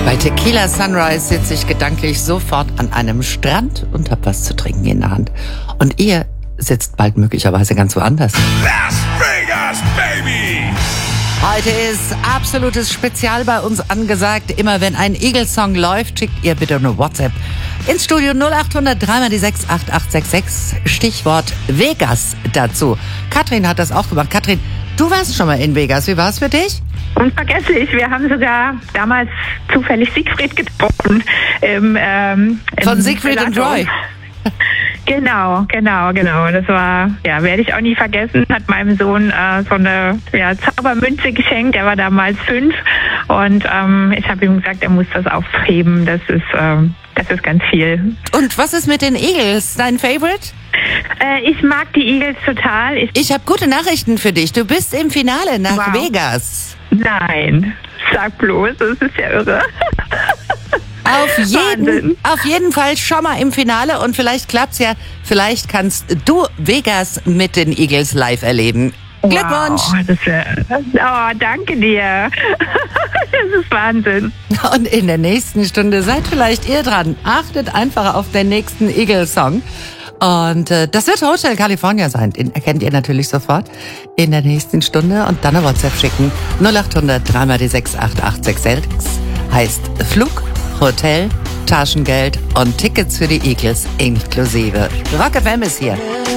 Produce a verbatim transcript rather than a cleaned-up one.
Bei Tequila Sunrise sitze ich gedanklich sofort an einem Strand und hab was zu trinken in der Hand. Und ihr sitzt bald möglicherweise ganz woanders. Las Vegas, baby! Heute ist absolutes Spezial bei uns angesagt. Immer wenn ein Eagles-Song läuft, schickt ihr bitte eine WhatsApp ins Studio null acht null null drei mal die sechs acht acht sechs sechs. Stichwort Vegas dazu. Katrin hat das auch gemacht. Katrin, du warst schon mal in Vegas. Wie war es für dich? Unvergesslich. Wir haben sogar damals zufällig Siegfried getroffen. Im, ähm, im Von Siegfried und Roy. Genau, genau, genau. Das war, ja, werde ich auch nie vergessen. Hat meinem Sohn äh, so eine ja, Zaubermünze geschenkt. Er war damals fünf und ähm, ich habe ihm gesagt, er muss das aufheben. Das ist, ähm, das ist ganz viel. Und was ist mit den Eagles? Dein Favorite? Äh, ich mag die Eagles total. Ich, Ich habe gute Nachrichten für dich. Du bist im Finale nach Wow. Vegas. Nein, sag bloß, das ist ja irre. Auf jeden, Wahnsinn. auf jeden Fall schon mal im Finale und vielleicht klappt's ja. Vielleicht kannst du Vegas mit den Eagles live erleben. Glückwunsch! Wow, das ist ja, oh, danke dir. Das ist Wahnsinn. Und in der nächsten Stunde seid vielleicht ihr dran. Achtet einfach auf den nächsten Eagles-Song. Und äh, das wird Hotel California sein. Den erkennt ihr natürlich sofort in der nächsten Stunde. Und dann eine WhatsApp schicken. null acht null null drei mal die sechs acht acht sechs sechs heißt Flug, Hotel, Taschengeld und Tickets für die Eagles inklusive. Rock F M ist hier.